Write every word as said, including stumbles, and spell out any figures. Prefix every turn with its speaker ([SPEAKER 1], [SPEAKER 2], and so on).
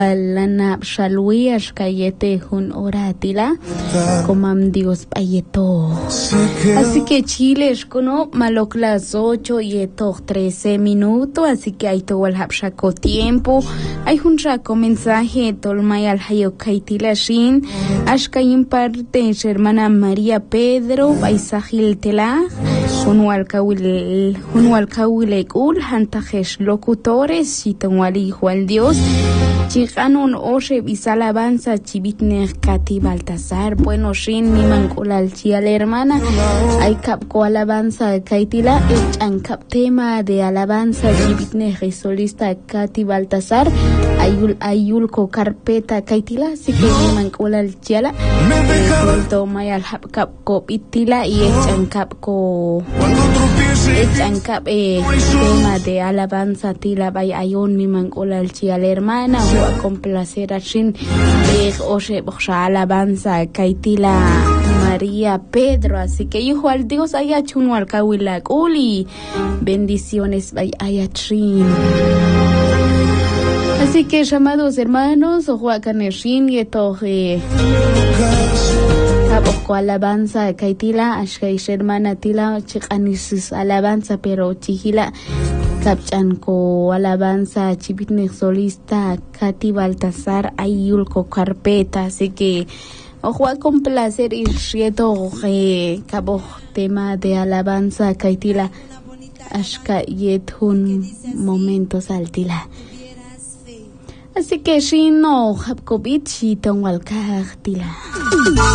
[SPEAKER 1] lana shalwi ashkayete hun oratila comam Dios payeto. Así que Chile es cono malok las ocho y eto trece minutos, así que hay todo el hapshako tiempo. Hay un raco mensaje tolmay al hayo kaitila shin ashkayin parte hermana María Pedro paisajil tela un walkawil un walkawil ul hantajesh locutores y tonwali Juan Dios Chicanon Oshe Bisalabanza Chibitner Kati Baltasar bueno shin mi mancolal chia la hermana hay capco alabanza Kaitila echan cap tema de alabanza Chibitner solista Kati Baltasar ayul ayulco carpeta Kaitila así que mi mancolal chiala toma al capco pitila y echan capco echan cap eh, tema de alabanza tila bay ayon mi mancolal chia la hermana a complacer a Shin de Oshe Boksha alabanza Kaitila María Pedro, así que hijo al Dios haya chuno al kawilak uli bendiciones haya Shin. Así que llamados hermanos ojo a Kaneshin y toje Tapoko alabanza Kaitila ashkaish hermana tila chikanis alabanza pero chihila Kapchanko alabanza chibitne solista Kati Baltasar ayulco carpeta, así que ojo a complacer y rieto eh, cabo tema de alabanza Kaitila ashka yethun momentos altila. Así que si no hapkobit si tonwalkar tila.